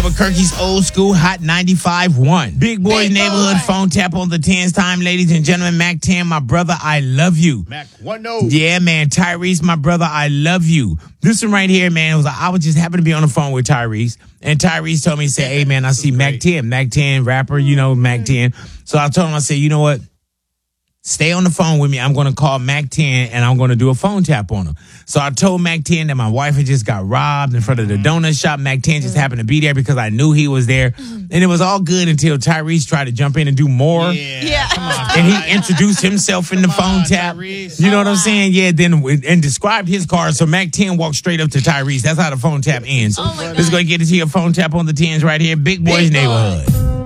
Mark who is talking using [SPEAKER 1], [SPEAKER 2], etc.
[SPEAKER 1] Albuquerque's old school hot 95.1. Big Boy's Neighborhood phone tap on the 10's time, ladies and gentlemen. Mac 10, my brother, I love you.
[SPEAKER 2] Mac 1-0.
[SPEAKER 1] Yeah, man. Tyrese, my brother, I love you. This one right here, man, I was just happen to be on the phone with Tyrese, and Tyrese told me, he said, hey, man, I see Mac 10. Mac 10, rapper, Mac 10. So I told him, I said, you know what? Stay on the phone with me. I'm going to call Mac 10 and I'm going to do a phone tap on him. So I told Mac 10 that my wife had just got robbed in front of the donut shop. Mac 10 just happened to be there because I knew he was there. And it was all good until Tyrese tried to jump in and do more.
[SPEAKER 2] Yeah. Come on,
[SPEAKER 1] and he introduced himself in the phone tap.
[SPEAKER 2] Tyrese.
[SPEAKER 1] You know what I'm saying? Yeah, and described his car. So Mac 10 walked straight up to Tyrese. That's how the phone tap ends. Let's go get into your phone tap on the 10s right here. Big Boy's Neighborhood.